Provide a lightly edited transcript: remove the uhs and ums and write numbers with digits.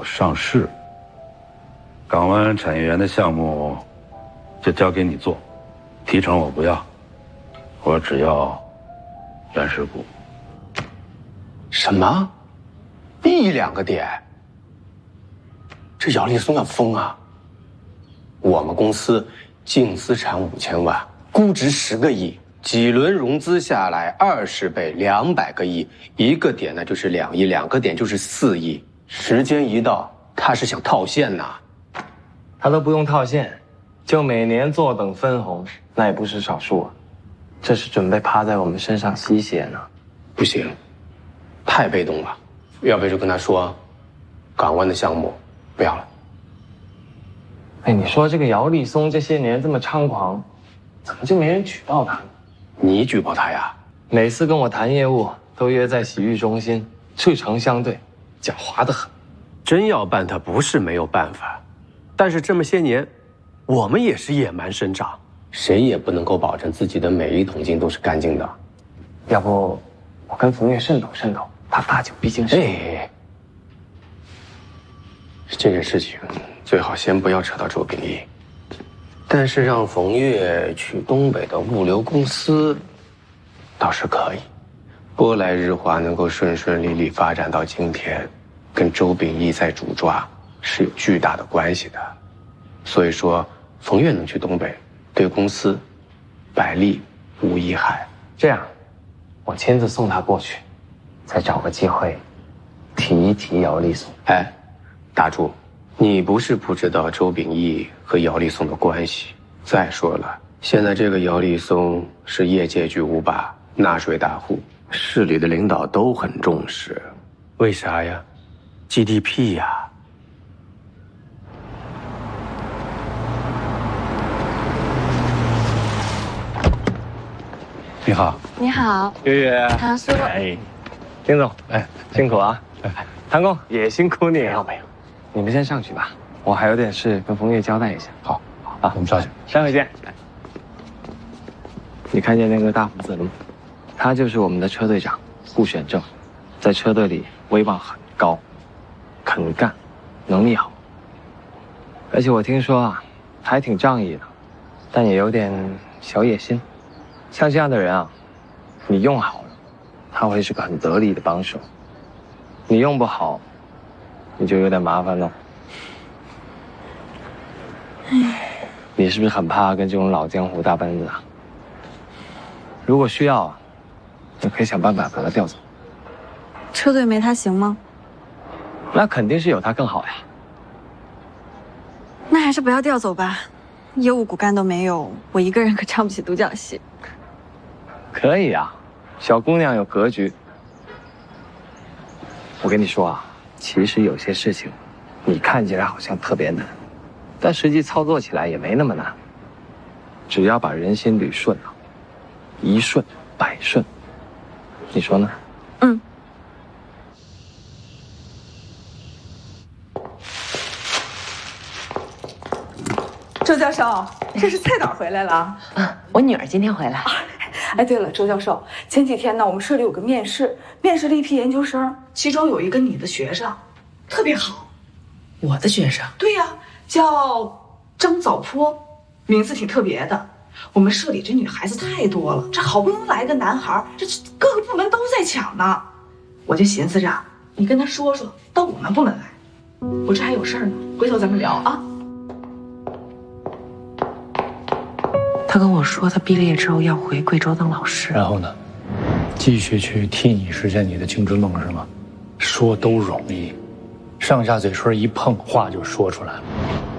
有上市。港湾产业园的项目就交给你做，提成我不要，我只要原始股。 什么？1-2个点？这姚立松要疯啊！我们公司净资产5000万，估值10个亿，几轮融资下来20倍，200个亿，1个点那就是2亿，2个点就是4亿。时间一到，他是想套现呐。 他都不用套现，就每年坐等分红，那也不是少数啊。这是准备趴在我们身上吸血呢。 不行，太被动了，要不就跟他说，港湾的项目不要了。 哎，你说这个姚立松这些年这么猖狂，怎么就没人举报他呢？ 你举报他呀？ 每次跟我谈业务都约在洗浴中心，赤诚相对，狡猾得很。 真要办他不是没有办法，但是这么些年，我们也是野蛮生长，谁也不能够保证自己的每一桶金都是干净的。 要不我跟冯月渗透渗透，他大酒毕竟是…… 哎，这件事情最好先不要扯到周秉义，但是让冯月去东北的物流公司，倒是可以。波来日化能够顺顺利利发展到今天，跟周秉义在主抓是有巨大的关系的。所以说，冯月能去东北，对公司百利无一害。 这样，我亲自送他过去，再找个机会提一提姚立松。 哎，大柱，你不是不知道周秉义和姚立松的关系。再说了，现在这个姚立松是业界巨无霸，纳税大户，市里的领导都很重视。为啥呀？ GDP 呀。 你好， 你好， 月月， 唐叔， 哎，丁总，哎，辛苦啊！哎，唐工也辛苦你了。没有，你们先上去吧，我还有点事跟冯月交代一下。 好，好，我们上去。 待会见。你看见那个大胡子了吗？他就是我们的车队长，顾选正，在车队里威望很高，肯干，能力好。而且我听说啊，他还挺仗义的，但也有点小野心。 像这样的人啊，你用好了，他会是个很得力的帮手；你用不好，你就有点麻烦了。你是不是很怕跟这种老江湖搭班子啊？如果需要，你可以想办法把他调走。 车队没他行吗？ 那肯定是有他更好呀。 那还是不要调走吧，业务骨干都没有，我一个人可唱不起独角戏。 可以啊，小姑娘有格局。我跟你说啊，其实有些事情，你看起来好像特别难，但实际操作起来也没那么难。只要把人心捋顺了，一顺百顺，你说呢？ 嗯。 周教授，这是蔡导回来了。 我女儿今天回来。 哎，对了，周教授，前几天呢，我们社里有个面试，面试了一批研究生，其中有一个你的学生，特别好。 我的学生？ 对呀，叫张早坡，名字挺特别的。我们社里这女孩子太多了，这好不容易来个男孩，这各个部门都在抢呢。我就寻思着，你跟他说说，到我们部门来。我这还有事儿呢，回头咱们聊啊。 他跟我说，他毕了业之后要回贵州当老师。 然后呢，继续去替你实现你的青春梦是吗？说都容易，上下嘴唇一碰，话就说出来了。